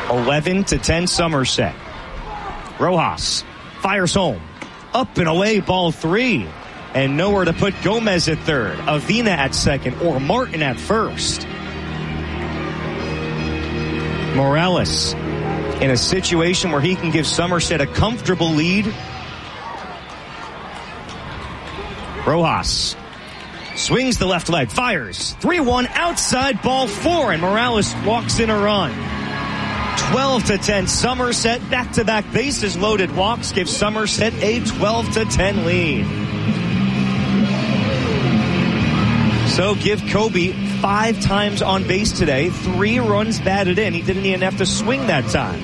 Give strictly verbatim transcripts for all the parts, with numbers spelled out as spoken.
eleven to ten Somerset. Rojas fires home. Up and away, ball three. And nowhere to put Gomez at third, Avina at second, or Martin at first. Morales in a situation where he can give Somerset a comfortable lead. Rojas swings the left leg, fires. three one outside, ball four, and Morales walks in a run. twelve to ten Somerset, back-to-back bases loaded walks give Somerset a twelve to ten lead. So give Kobe five times on base today, three runs batted in. He didn't even have to swing that time.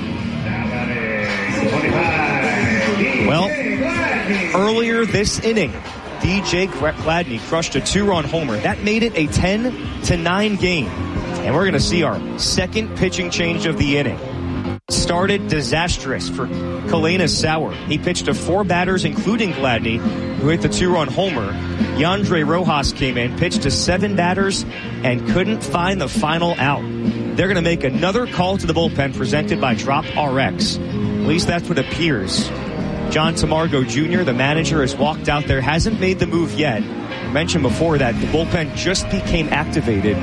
Well, earlier this inning, D J Gladney crushed a two-run homer. That made it a ten to nine game. And we're going to see our second pitching change of the inning. Started disastrous for Kalena Sauer. He pitched to four batters, including Gladney, who hit the two-run homer. Yandre Rojas came in, pitched to seven batters, and couldn't find the final out. They're going to make another call to the bullpen presented by Drop R X. At least that's what appears. John Tamargo Junior, the manager, has walked out there, hasn't made the move yet. I mentioned before that the bullpen just became activated.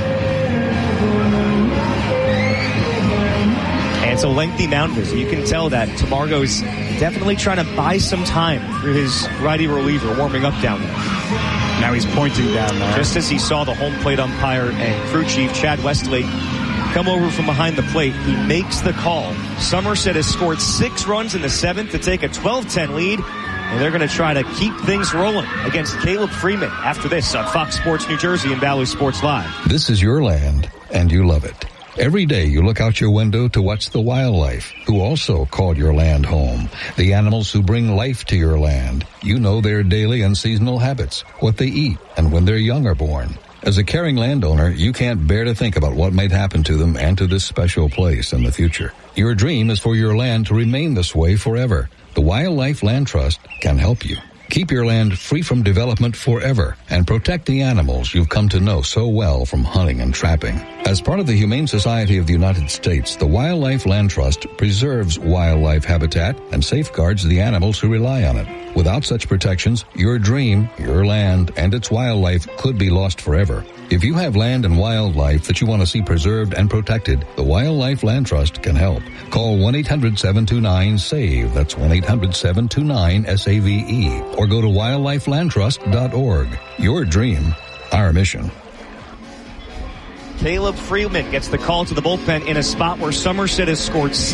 And it's a lengthy mound visit. You can tell that Tamargo's definitely trying to buy some time through his righty reliever warming up down there. Now he's pointing down there. Just as he saw the home plate umpire and crew chief Chad Westlake come over from behind the plate, he makes the call. Somerset has scored six runs in the seventh to take a twelve ten lead, and they're going to try to keep things rolling against Caleb Freeman after this on Fox Sports New Jersey and Valley Sports Live. This is your land, and you love it. Every day you look out your window to watch the wildlife, who also call your land home. The animals who bring life to your land. You know their daily and seasonal habits, what they eat, and when their young are born. As a caring landowner, you can't bear to think about what might happen to them and to this special place in the future. Your dream is for your land to remain this way forever. The Wildlife Land Trust can help you. Keep your land free from development forever and protect the animals you've come to know so well from hunting and trapping. As part of the Humane Society of the United States, the Wildlife Land Trust preserves wildlife habitat and safeguards the animals who rely on it. Without such protections, your dream, your land, and its wildlife could be lost forever. If you have land and wildlife that you want to see preserved and protected, the Wildlife Land Trust can help. Call one eight hundred seven two nine SAVE. That's one eight hundred seven two nine S A V E. Or go to wildlife land trust dot org. Your dream, our mission. Caleb Freeman gets the call to the bullpen in a spot where Somerset has scored six.